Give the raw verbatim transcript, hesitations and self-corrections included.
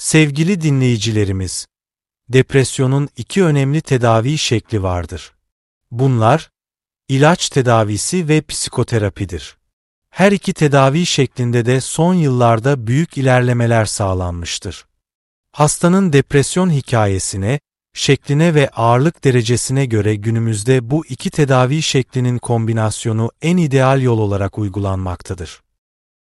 Sevgili dinleyicilerimiz, depresyonun iki önemli tedavi şekli vardır. Bunlar, ilaç tedavisi ve psikoterapidir. Her iki tedavi şeklinde de son yıllarda büyük ilerlemeler sağlanmıştır. Hastanın depresyon hikayesine, şekline ve ağırlık derecesine göre günümüzde bu iki tedavi şeklinin kombinasyonu en ideal yol olarak uygulanmaktadır.